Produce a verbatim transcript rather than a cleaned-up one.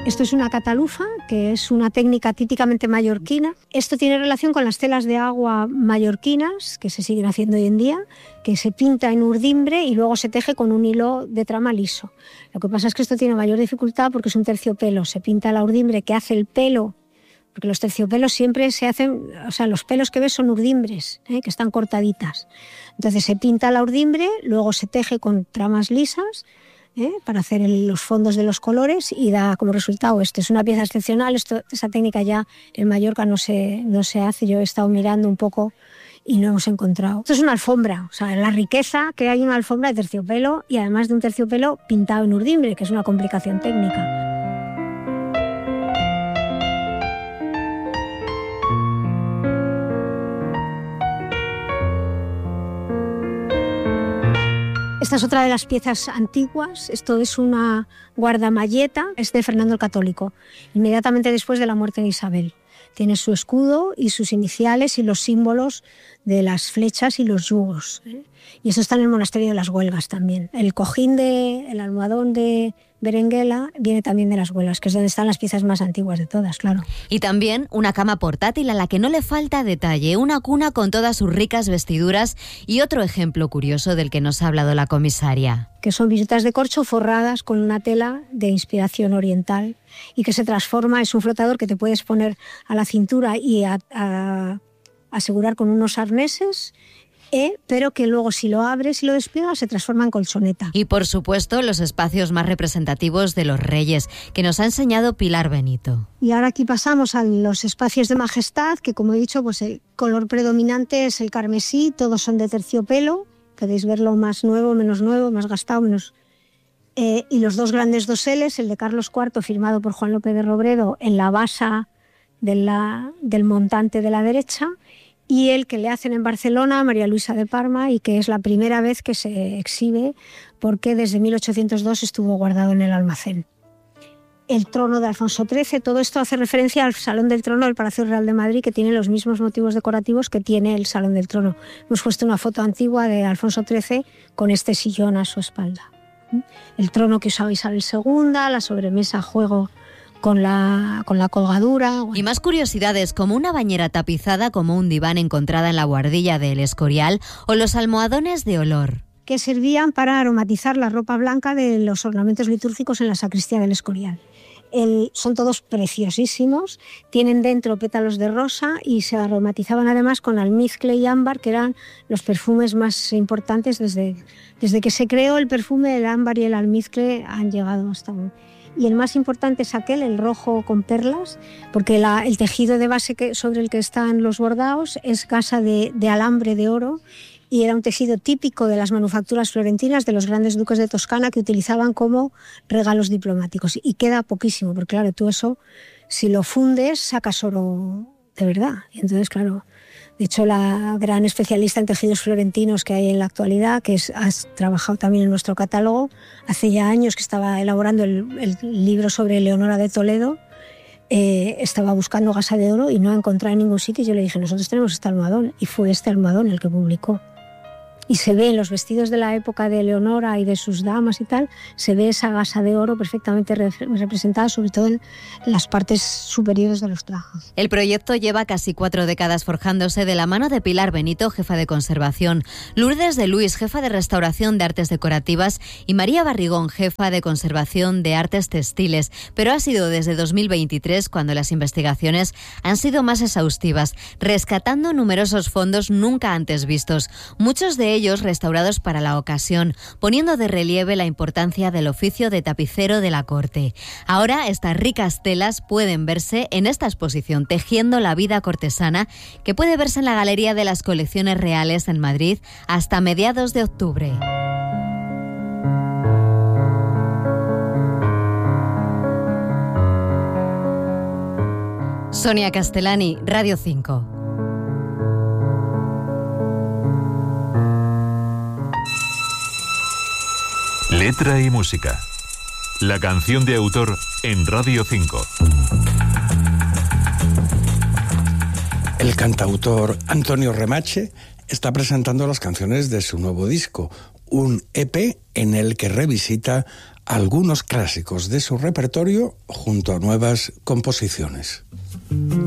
Esto es una catalufa, que es una técnica típicamente mallorquina. Esto tiene relación con las telas de agua mallorquinas, que se siguen haciendo hoy en día, que se pinta en urdimbre y luego se teje con un hilo de trama liso. Lo que pasa es que esto tiene mayor dificultad porque es un terciopelo. Se pinta la urdimbre que hace el pelo, porque los terciopelos siempre se hacen, o sea, los pelos que ves son urdimbres, ¿eh? que están cortaditas. Entonces se pinta la urdimbre, luego se teje con tramas lisas, ¿eh? para hacer el, los fondos de los colores y da como resultado esto. Es una pieza excepcional, esto, esa técnica ya en Mallorca no se, no se hace. Yo he estado mirando un poco y no hemos encontrado. Esto es una alfombra, o sea, la riqueza que hay una alfombra de terciopelo y además de un terciopelo pintado en urdimbre, que es una complicación técnica. Esta es otra de las piezas antiguas. Esto es una guardamalleta, es de Fernando el Católico, inmediatamente después de la muerte de Isabel. Tiene su escudo y sus iniciales y los símbolos de las flechas y los yugos. ¿eh? Y eso está en el monasterio de las Huelgas también. El cojín, de, el almohadón de Berenguela viene también de las Huelgas, que es donde están las piezas más antiguas de todas, claro. Y también una cama portátil a la que no le falta detalle, una cuna con todas sus ricas vestiduras y otro ejemplo curioso del que nos ha hablado la comisaria. Que son visetas de corcho forradas con una tela de inspiración oriental y que se transforma, es un flotador que te puedes poner a la cintura y a, a, asegurar con unos arneses, Eh, pero que luego si lo abres y lo despliegas se transforma en colchoneta. Y por supuesto los espacios más representativos de los reyes, que nos ha enseñado Pilar Benito. Y ahora aquí pasamos a los espacios de majestad, que como he dicho, pues el color predominante es el carmesí, todos son de terciopelo, podéis verlo más nuevo, menos nuevo, más gastado, menos... Eh, y los dos grandes doseles, el de Carlos cuarto firmado por Juan López de Robredo en la basa de la, del montante de la derecha, y el que le hacen en Barcelona a María Luisa de Parma y que es la primera vez que se exhibe porque desde mil ochocientos dos estuvo guardado en el almacén. El trono de Alfonso trece, todo esto hace referencia al Salón del Trono del Palacio Real de Madrid, que tiene los mismos motivos decorativos que tiene el Salón del Trono. Hemos puesto una foto antigua de Alfonso trece con este sillón a su espalda. El trono que usaba Isabel segunda, la sobremesa a juego Con la, con la colgadura. Y más curiosidades, como una bañera tapizada como un diván encontrada en la buhardilla del Escorial o los almohadones de olor. Que servían para aromatizar la ropa blanca de los ornamentos litúrgicos en la sacristía del Escorial. El, son todos preciosísimos, tienen dentro pétalos de rosa y se aromatizaban además con almizcle y ámbar, que eran los perfumes más importantes desde, desde que se creó el perfume. El ámbar y el almizcle han llegado hasta un... Y el más importante es aquel, el rojo con perlas, porque la, el tejido de base que, sobre el que están los bordados es gasa de, de alambre de oro y era un tejido típico de las manufacturas florentinas de los grandes duques de Toscana que utilizaban como regalos diplomáticos. Y queda poquísimo, porque claro, tú eso, si lo fundes, sacas oro de verdad. Y entonces, claro, de hecho, la gran especialista en tejidos florentinos que hay en la actualidad, que es, has trabajado también en nuestro catálogo, hace ya años que estaba elaborando el, el libro sobre Leonora de Toledo, eh, estaba buscando gasa de oro y no ha encontrado en ningún sitio. Y yo le dije, nosotros tenemos este almohadón, y fue este almohadón el que publicó. Y se ve en los vestidos de la época de Leonora y de sus damas y tal, se ve esa gasa de oro perfectamente re- representada, sobre todo en las partes superiores de los trajes. El proyecto lleva casi cuatro décadas forjándose de la mano de Pilar Benito, jefa de conservación, Lourdes de Luis, jefa de restauración de artes decorativas, y María Barrigón, jefa de conservación de artes textiles. Pero ha sido desde dos mil veintitrés cuando las investigaciones han sido más exhaustivas, rescatando numerosos fondos nunca antes vistos, muchos de ellos restaurados para la ocasión, poniendo de relieve la importancia del oficio de tapicero de la corte. Ahora estas ricas telas pueden verse en esta exposición Tejiendo la vida cortesana, que puede verse en la Galería de las Colecciones Reales en Madrid hasta mediados de octubre. Sonia Castellani, Radio cinco. Letra y música. La canción de autor en Radio cinco. El cantautor Antonio Remache está presentando las canciones de su nuevo disco, un E P en el que revisita algunos clásicos de su repertorio junto a nuevas composiciones.